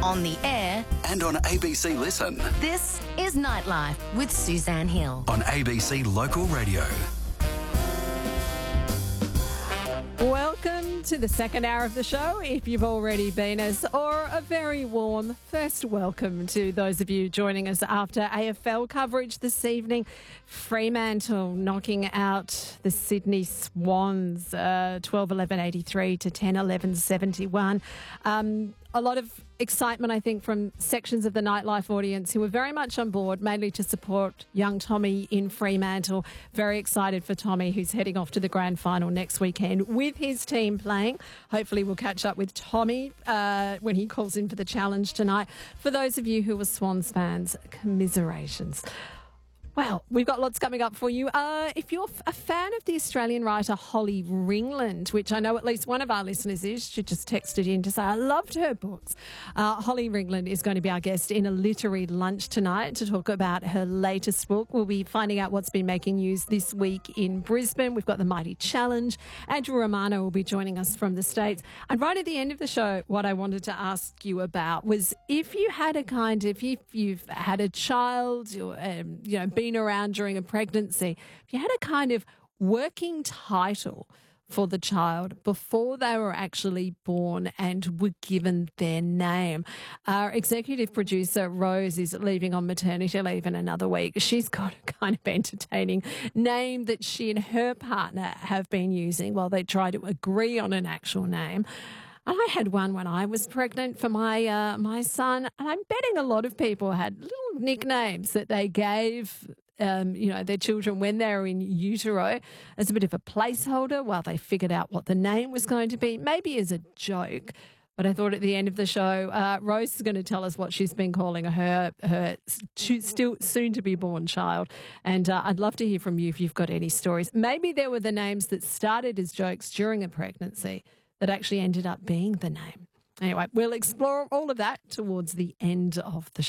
on the air, and on ABC Listen. this is Nightlife with Suzanne Hill. On ABC Local Radio. Welcome to the second hour of the show, if you've already been us, or a very warm first welcome to those of you joining us after AFL coverage this evening. Fremantle knocking out the Sydney Swans 12-11-83 to 10-11-71. A lot of excitement, I think, from sections of the Nightlife audience who were very much on board, mainly to support young Tommy in Fremantle. Very excited for Tommy, who's heading off to the grand final next weekend with his team playing. Hopefully we'll catch up with Tommy when he calls in for the challenge tonight. For those of you who are Swans fans, commiserations. Well, we've got lots coming up for you. If you're a fan of the Australian writer Holly Ringland, which I know at least one of our listeners is, she just texted in to say, I loved her books. Holly Ringland is going to be our guest in a literary lunch tonight to talk about her latest book. We'll be finding out what's been making news this week in Brisbane. We've got the Mighty Challenge. Andrew Romano will be joining us from the States. And right at the end of the show, what I wanted to ask you about was if you've had a child, or, been around during a pregnancy, if you had a kind of working title for the child before they were actually born and were given their name. Our executive producer, Rose, is leaving on maternity leave in another week. She's got a kind of entertaining name that she and her partner have been using while they try to agree on an actual name. And I had one when I was pregnant for my my son, and I'm betting a lot of people had little nicknames that they gave their children when they were in utero as a bit of a placeholder while they figured out what the name was going to be, maybe as a joke. But I thought at the end of the show, Rose is going to tell us what she's been calling her still soon-to-be-born child. And I'd love to hear from you if you've got any stories. Maybe there were the names that started as jokes during a pregnancy that actually ended up being the name. Anyway, we'll explore all of that towards the end of the show.